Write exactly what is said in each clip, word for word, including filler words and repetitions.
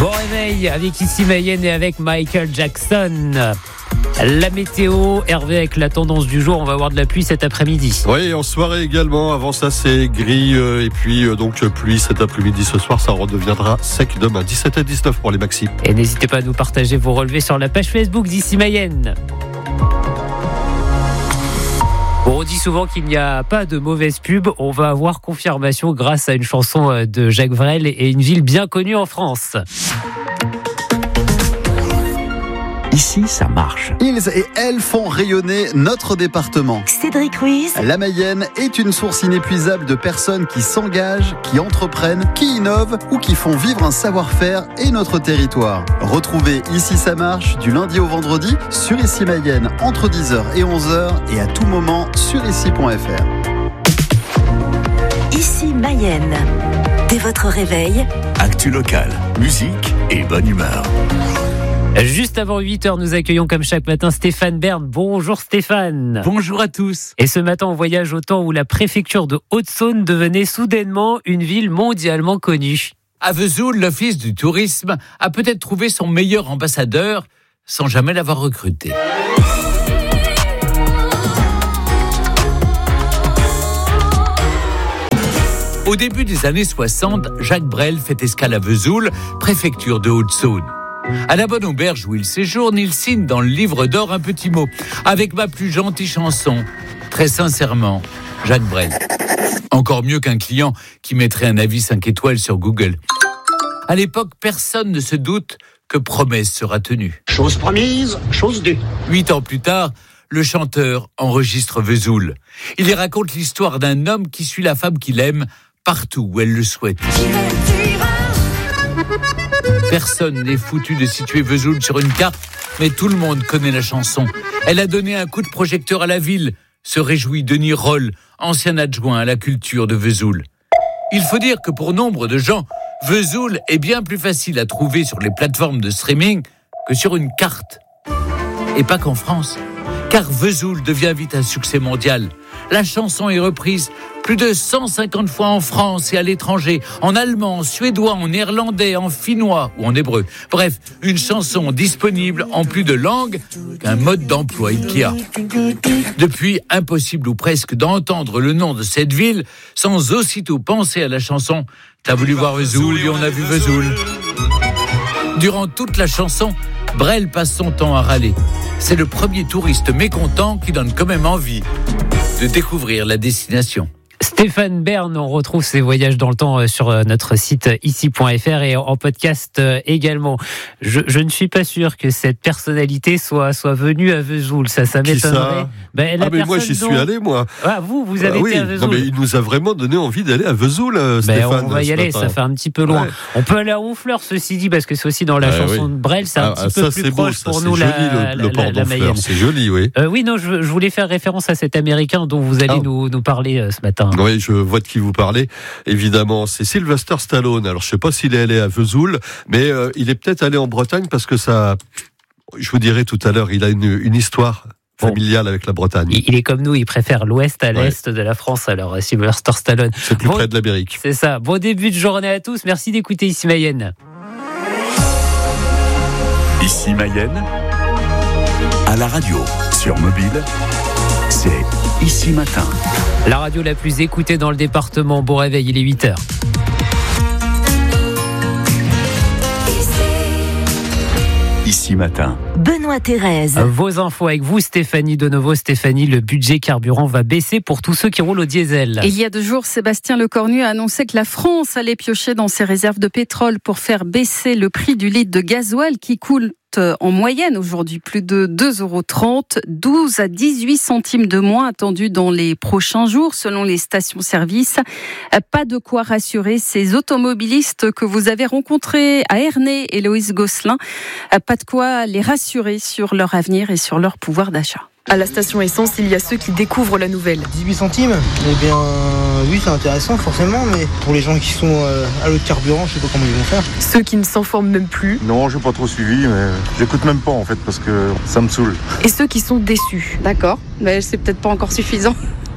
Bon réveil avec Ici Mayenne et avec Michael Jackson. La météo, Hervé, avec la tendance du jour, on va avoir de la pluie cet après-midi. Oui, en soirée également. Avant ça, c'est gris euh, et puis euh, donc pluie cet après-midi. Ce soir, ça redeviendra sec demain. dix-sept à dix-neuf pour les maxi. Et n'hésitez pas à nous partager vos relevés sur la page Facebook d'Ici Mayenne. On dit souvent qu'il n'y a pas de mauvaise pub. On va avoir confirmation grâce à une chanson de Jacques Brel et une ville bien connue en France. Ici, ça marche. Ils et elles font rayonner notre département. Cédric Ruiz. La Mayenne est une source inépuisable de personnes qui s'engagent, qui entreprennent, qui innovent ou qui font vivre un savoir-faire et notre territoire. Retrouvez Ici ça marche du lundi au vendredi sur Ici Mayenne entre dix heures et onze heures et à tout moment sur ici point f r. Ici Mayenne. Dès votre réveil, Actu local, musique et bonne humeur. Juste avant huit heures, nous accueillons comme chaque matin Stéphane Bern. Bonjour Stéphane. Bonjour à tous. Et ce matin, on voyage au temps où la préfecture de Haute-Saône devenait soudainement une ville mondialement connue. À Vesoul, l'Office du tourisme a peut-être trouvé son meilleur ambassadeur sans jamais l'avoir recruté. Au début des années soixante, Jacques Brel fait escale à Vesoul, préfecture de Haute-Saône. À la bonne auberge où il séjourne, il signe dans le livre d'or un petit mot. Avec ma plus gentille chanson, très sincèrement, Jacques Brel. Encore mieux qu'un client qui mettrait un avis cinq étoiles sur Google. À l'époque, personne ne se doute que promesse sera tenue. Chose promise, chose due. Huit ans plus tard, le chanteur enregistre Vesoul. Il y raconte l'histoire d'un homme qui suit la femme qu'il aime partout où elle le souhaite. Personne n'est foutu de situer Vesoul sur une carte, mais tout le monde connaît la chanson. Elle a donné un coup de projecteur à la ville, se réjouit Denis Roll, ancien adjoint à la culture de Vesoul. Il faut dire que pour nombre de gens, Vesoul est bien plus facile à trouver sur les plateformes de streaming que sur une carte. Et pas qu'en France, car Vesoul devient vite un succès mondial. La chanson est reprise plus de cent cinquante fois en France et à l'étranger, en allemand, en suédois, en néerlandais, en finnois ou en hébreu. Bref, une chanson disponible en plus de langues qu'un mode d'emploi Ikea. Depuis, impossible ou presque d'entendre le nom de cette ville sans aussitôt penser à la chanson « T'as voulu voir Vesoul et on a vu Vesoul ». Durant toute la chanson, Brel passe son temps à râler. C'est le premier touriste mécontent qui donne quand même envie de découvrir la destination. Stéphane Bern, on retrouve ses voyages dans le temps sur notre site ici point f r et en podcast également. Je, je ne suis pas sûr que cette personnalité soit, soit venue à Vesoul. Ça, ça Qui m'étonnerait. ça Ben, ah mais moi j'y dont... suis allé moi. Ah, vous, vous avez ah, oui. été à Vesoul. Non, mais il nous a vraiment donné envie d'aller à Vesoul, euh, ben, Stéphane. On va y aller, matin. Ça fait un petit peu loin. Ouais. On peut aller à Honfleur, ceci dit, parce que c'est aussi dans la ah, chanson oui. de Brel, c'est un ah, petit ah, peu ça, plus proche beau, pour ça, nous joli, la, le, le port la, la Mayenne. C'est joli, oui. Euh, oui, non, je, je voulais faire référence à cet Américain dont vous allez ah. nous, nous parler euh, ce matin. Oui, je vois de qui vous parlez. Évidemment, c'est Sylvester Stallone. Alors, je sais pas s'il est allé à Vesoul, mais euh, il est peut-être allé en Bretagne parce que ça, je vous dirai tout à l'heure, il a une, une histoire familiale bon. avec la Bretagne. Il est comme nous, il préfère l'ouest à l'est ouais. de la France, alors Sylvester Stallone. C'est plus bon, près de l'Amérique. C'est ça. Bon début de journée à tous. Merci d'écouter Ici Mayenne. Ici Mayenne, à la radio, sur mobile, c'est Ici Matin. La radio la plus écoutée dans le département. Bon réveil, il est huit heures. Ici Matin. Benoît Thérèse. Vos infos avec vous, Stéphanie de nouveau. Stéphanie, le budget carburant va baisser pour tous ceux qui roulent au diesel. Il y a deux jours, Sébastien Lecornu a annoncé que la France allait piocher dans ses réserves de pétrole pour faire baisser le prix du litre de gasoil qui coule en moyenne aujourd'hui plus de deux euros trente, douze à dix-huit centimes de moins attendus dans les prochains jours selon les stations-service. Pas de quoi rassurer ces automobilistes que vous avez rencontrés à Ernée et Loïs Gosselin. Pas de quoi les rassurer sur leur avenir et sur leur pouvoir d'achat. À la station essence, il y a ceux qui découvrent la nouvelle. dix-huit centimes, eh bien oui, c'est intéressant forcément, mais pour les gens qui sont euh, à l'eau de carburant, je sais pas comment ils vont faire. Ceux qui ne s'informent même plus. Non, je n'ai pas trop suivi, mais j'écoute même pas en fait parce que ça me saoule. Et ceux qui sont déçus. D'accord, mais c'est peut-être pas encore suffisant.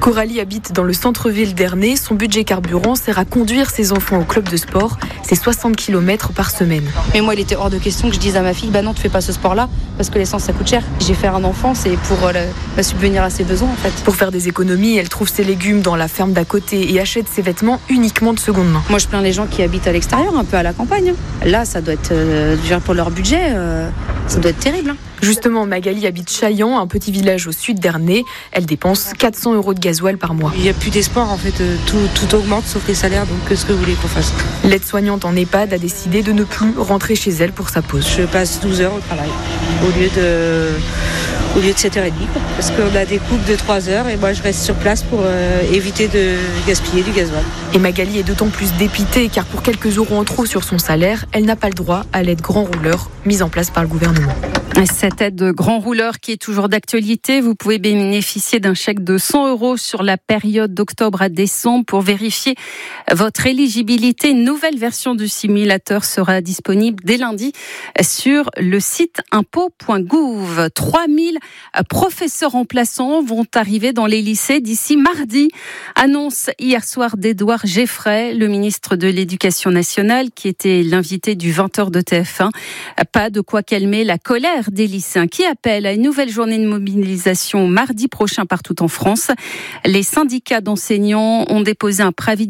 Coralie habite dans le centre-ville d'Ernée. Son budget carburant sert à conduire ses enfants au club de sport. C'est soixante kilomètres par semaine. Mais moi, il était hors de question que je dise à ma fille, bah non, tu fais pas ce sport-là, parce que l'essence, ça coûte cher. J'ai fait un enfant, c'est pour euh, bah, subvenir à ses besoins, en fait. Pour faire des économies, elle trouve ses légumes dans la ferme d'à côté et achète ses vêtements uniquement de seconde main. Moi, je plains les gens qui habitent à l'extérieur, un peu à la campagne. Là, ça doit être, euh, pour leur budget, euh, ça doit être terrible. Hein. Justement, Magali habite Chaillan, un petit village au sud d'Ernée. Elle dépense quatre cents euros de gasoil par mois. Il n'y a plus d'espoir, en fait. Tout, tout augmente, sauf les salaires. Donc, qu'est-ce que vous voulez qu'on fasse ? L'aide-soignante en EHPAD a décidé de ne plus rentrer chez elle pour sa pause. Je passe douze heures au travail, au lieu de, au lieu de sept heures trente. Parce qu'on a des coupes de trois heures et moi, je reste sur place pour euh, éviter de gaspiller du gasoil. Et Magali est d'autant plus dépitée car pour quelques euros en trop sur son salaire, elle n'a pas le droit à l'aide grand rouleur mise en place par le gouvernement. Cette aide de grand rouleur qui est toujours d'actualité, vous pouvez bénéficier d'un chèque de cent euros sur la période d'octobre à décembre pour vérifier votre éligibilité. Une nouvelle version du simulateur sera disponible dès lundi sur le site impôt point gouv. trois mille professeurs remplaçants vont arriver dans les lycées d'ici mardi. Annonce hier soir d'Édouard Geffray, le ministre de l'Éducation nationale, qui était l'invité du vingt heures de T F un. Pas de quoi calmer la colère des lycéens qui appellent à une nouvelle journée de mobilisation mardi prochain partout en France. Les syndicats d'enseignants ont déposé un préavis